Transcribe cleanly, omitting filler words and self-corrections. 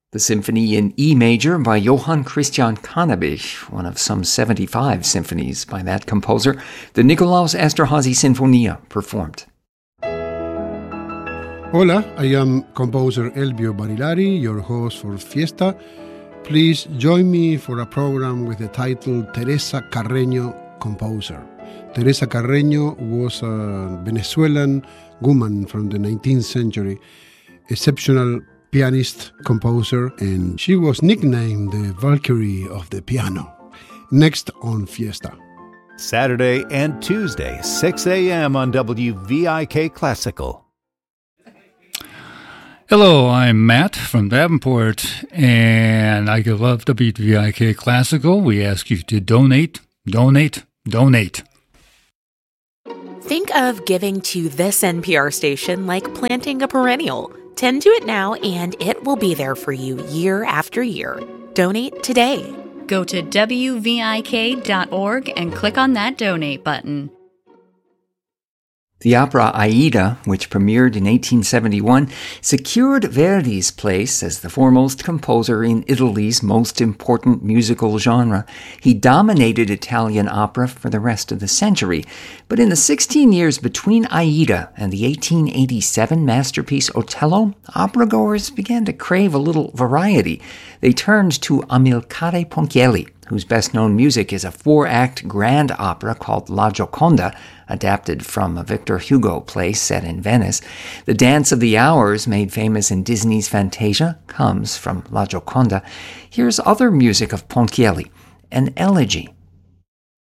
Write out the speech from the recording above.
The Symphony in E Major by Johann Christian Cannabich, one of some 75 symphonies by that composer, the Nikolaus Esterházy Sinfonia performed. Hola, I am composer Elvio Barilari, your host for Fiesta. Please join me for a program with the title Teresa Carreño Composer. Teresa Carreño was a Venezuelan woman from the 19th century, exceptional pianist, composer, and she was nicknamed the Valkyrie of the piano. Next on Fiesta. Saturday and Tuesday, 6 a.m. on WVIK Classical. Hello, I'm Matt from Davenport, and I love WVIK Classical. We ask you to donate. Think of giving to this NPR station like planting a perennial. Tend to it now, and it will be there for you year after year. Donate today. Go to WVIK.org and click on that donate button. The opera Aida, which premiered in 1871, secured Verdi's place as the foremost composer in Italy's most important musical genre. He dominated Italian opera for the rest of the century, but in the 16 years between Aida and the 1887 masterpiece Otello, opera-goers began to crave a little variety. They turned to Amilcare Ponchielli, whose best-known music is a 4-act grand opera called La Gioconda, adapted from a Victor Hugo play set in Venice. The Dance of the Hours, made famous in Disney's Fantasia, comes from La Gioconda. Here's other music of Ponchielli, an elegy